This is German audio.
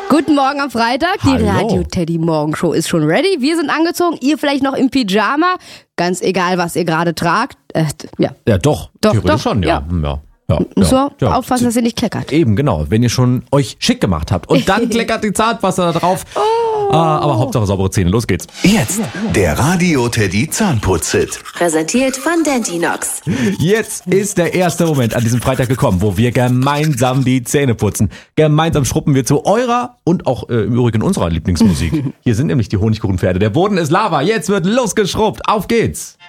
Guten Morgen am Freitag. Die Hallo. Radio-Teddy-Morgenshow ist schon ready. Wir sind angezogen, ihr vielleicht noch im Pyjama. Ganz egal, was ihr gerade tragt. Ja. Ja, doch. Theoretisch doch, schon, ja. Müsst ihr aufpassen, dass ihr nicht kleckert. Eben, genau. Wenn ihr schon euch schick gemacht habt. Und dann kleckert die Zahnpasta da drauf. Aber Hauptsache saubere Zähne. Los geht's. Jetzt der Radio Teddy Zahnputz-Hit. Präsentiert von Dentinox. Jetzt ist der erste Moment an diesem Freitag gekommen, wo wir gemeinsam die Zähne putzen. Gemeinsam schruppen wir zu eurer und auch im Übrigen unserer Lieblingsmusik. Hier sind nämlich die Honigkuchenpferde. Der Boden ist Lava. Jetzt wird losgeschrubbt. Auf geht's.